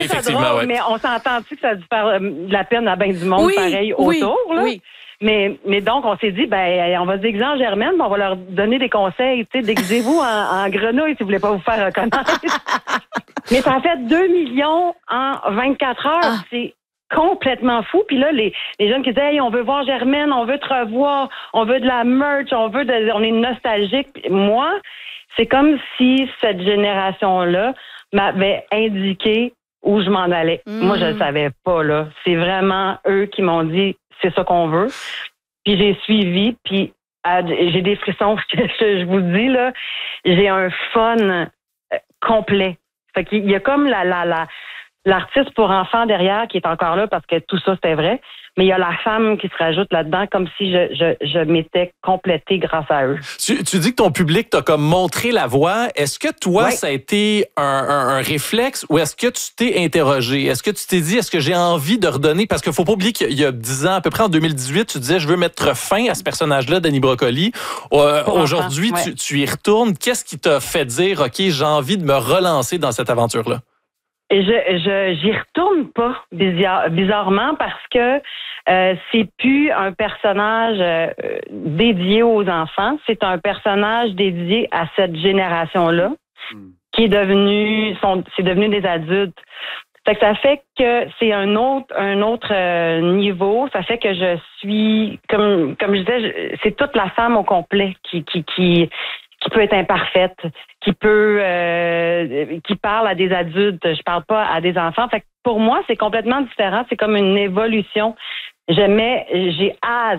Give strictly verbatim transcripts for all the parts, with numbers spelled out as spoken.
Effectivement, drôle, ouais. mais on s'entend-tu que ça a dû faire de la peine à bien du monde Oui, pareil oui, autour, là? oui. Mais, mais donc, on s'est dit, ben, on va se déguiser en Germaine, mais on va leur donner des conseils. Tu sais, déguisez-vous en, en grenouille si vous voulez pas vous faire reconnaître. Mais ça a fait deux millions en vingt-quatre heures. Ah. C'est complètement fou. Puis là, les, les jeunes qui disaient, hey, on veut voir Germaine, on veut te revoir, on veut de la merch, on veut de, on est nostalgique. Puis moi, c'est comme si cette génération-là m'avait indiqué où je m'en allais. Mm. Moi, je le savais pas, là. C'est vraiment eux qui m'ont dit, c'est ça qu'on veut. Puis j'ai suivi, puis euh, j'ai des frissons, je, je vous dis, là, j'ai un fun euh, complet. Fait qu'il y a comme la, la, la, l'artiste pour enfants derrière qui est encore là parce que tout ça, c'était vrai. Mais il y a la femme qui se rajoute là-dedans comme si je, je, je m'étais complétée grâce à eux. Tu, tu dis que ton public t'a comme montré la voie. Est-ce que toi, Ouais. ça a été un, un, un réflexe ou est-ce que tu t'es interrogé? Est-ce que tu t'es dit, est-ce que j'ai envie de redonner? Parce qu'il faut pas oublier qu'il y a dix ans, à peu près en deux mille dix-huit, tu disais, je veux mettre fin à ce personnage-là d'Annie Brocoli. Euh, aujourd'hui, enfants, tu, ouais. tu y retournes. Qu'est-ce qui t'a fait dire, OK, j'ai envie de me relancer dans cette aventure-là? Je, je, j'y retourne pas, bizarre, bizarrement, parce que euh, c'est plus un personnage euh, dédié aux enfants, c'est un personnage dédié à cette génération-là, mm. qui est devenu, sont, c'est devenu des adultes. Fait que ça fait que c'est un autre, un autre euh, niveau. Ça fait que je suis, comme, comme je disais, je, c'est toute la femme au complet qui, qui, qui, qui peut être imparfaite, qui peut, euh, qui parle à des adultes. Je parle pas à des enfants. Fait que pour moi, c'est complètement différent. C'est comme une évolution. J'aimais, j'ai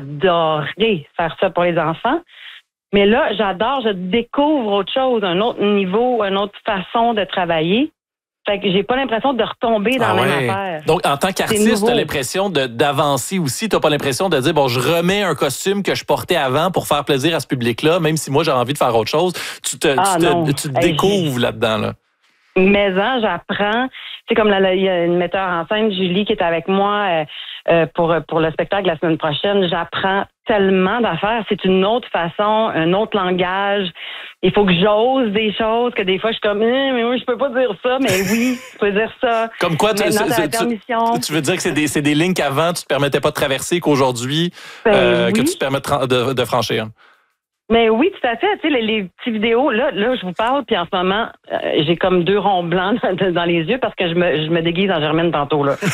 adoré faire ça pour les enfants. Mais là, j'adore, je découvre autre chose, un autre niveau, une autre façon de travailler. Fait que j'ai pas l'impression de retomber dans Ah la ouais. même affaire. Donc, en tant qu'artiste, t'as l'impression de, d'avancer aussi. T'as pas l'impression de dire, bon, je remets un costume que je portais avant pour faire plaisir à ce public-là, même si moi, j'ai envie de faire autre chose. Tu te, Ah, tu te, non. tu te Hey, découvres là-dedans, là. Mais hein, j'apprends. C'est comme la, il y a une metteur en scène, Julie, qui est avec moi euh, euh, pour pour le spectacle la semaine prochaine. J'apprends tellement d'affaires. C'est une autre façon, un autre langage. Il faut que j'ose des choses que des fois je suis comme, eh, mais oui, je peux pas dire ça. Mais oui, je peux dire ça. Comme quoi, tu, Maintenant, c'est- t'as la tu- permission. tu veux dire que c'est des, c'est des lignes qu'avant, tu te permettais pas de traverser, qu'aujourd'hui, Ben euh, oui. que tu te permets de, tra- de, de franchir. Mais oui, tout à fait. Tu sais, les, les petites vidéos, là, là, je vous parle, puis en ce moment, euh, j'ai comme deux ronds blancs dans, dans les yeux parce que je me, je me déguise en Germaine tantôt, là.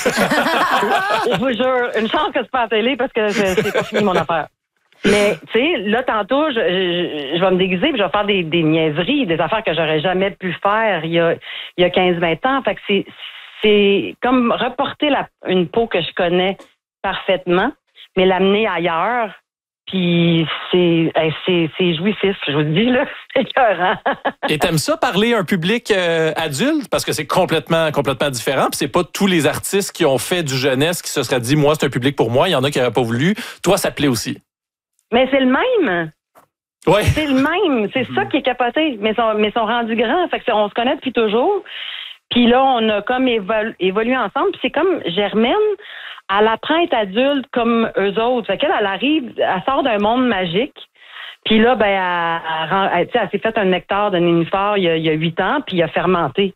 Je vous jure, une chance que c'est pas à la télé parce que c'est c'est pas fini mon affaire. Mais, tu sais, là, tantôt, je, je, je vais me déguiser puis je vais faire des, des niaiseries, des affaires que j'aurais jamais pu faire il y a, il y a quinze vingt ans. Fait que c'est, c'est comme reporter la, une peau que je connais parfaitement, mais l'amener ailleurs. Puis c'est, c'est, c'est jouissif, je vous le dis, là. C'est écœurant. Et t'aimes ça parler à un public euh, adulte? Parce que c'est complètement, complètement différent. Puis c'est pas tous les artistes qui ont fait du jeunesse qui se seraient dit, moi, c'est un public pour moi. Il y en a qui n'auraient pas voulu. Toi, ça te plaît aussi. Mais c'est le même. Ouais. C'est le même. C'est ça qui est capoté. Mais ils sont, mais ils sont rendus grands. Fait que on se connaît depuis toujours. Puis là, on a comme évolu- évolué ensemble. Puis c'est comme Germaine, elle apprend à être adulte comme eux autres. Fait qu'elle, elle arrive, elle sort d'un monde magique. Puis là, ben, elle, elle, elle, tu sais, elle s'est fait un nectar de nénuphar il y a, il y a huit ans, puis il a fermenté.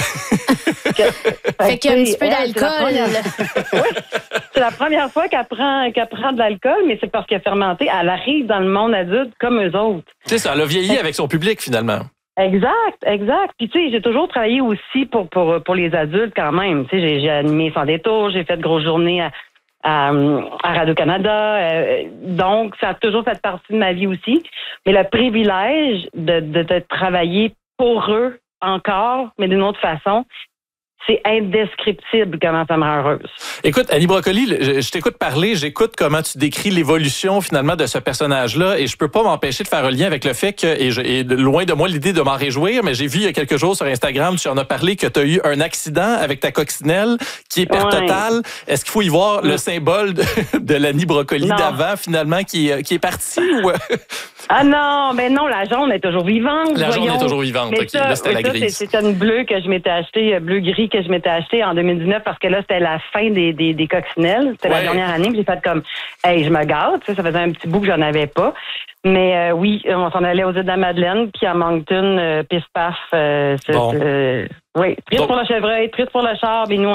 Fait qu'il y a un petit peu elle, c'est la d'alcool. première- Oui, c'est la première fois qu'elle prend, qu'elle prend de l'alcool, mais c'est parce qu'elle a fermenté. Elle arrive dans le monde adulte comme eux autres. Tu sais, ça, elle a vieilli avec son public, finalement. Exact, exact. Puis tu sais, j'ai toujours travaillé aussi pour pour pour les adultes quand même. Tu sais, j'ai, j'ai animé Sans détour, j'ai fait de grosses journées à à, à Radio-Canada. Euh, donc, ça a toujours fait partie de ma vie aussi. Mais le privilège de de, de travailler pour eux encore, mais d'une autre façon, c'est indescriptible comment ça me rend heureuse. Écoute, Annie Brocoli, je, je t'écoute parler, j'écoute comment tu décris l'évolution finalement de ce personnage-là et je peux pas m'empêcher de faire un lien avec le fait que, et, je, et loin de moi l'idée de m'en réjouir, mais j'ai vu il y a quelques jours sur Instagram, tu en as parlé que tu as eu un accident avec ta coccinelle qui est perte Ouais. totale. Est-ce qu'il faut y voir le symbole de, de l'Annie Brocoli Non. d'avant finalement qui, est- qui est parti ou... Ah non, ben non, la jaune est toujours vivante. La jaune voyons. est toujours vivante. Mais OK, ça, là, c'était la ça, grise. c'est- C'était une bleue que je m'étais achetée, bleu-gris que je m'étais achetée en deux mille dix-neuf parce que là, c'était la fin des, des, des coccinelles. C'était Ouais. la dernière année. Puis j'ai fait comme, hey, je me gâte. Tu sais, ça faisait un petit bout que j'en avais pas. Mais euh, oui, on s'en allait aux îles de la Madeleine, puis à Moncton, euh, pif paf. Euh, c'est- Bon. euh, Oui, triste Donc- pour le chevreuil, triste pour le char, et nous,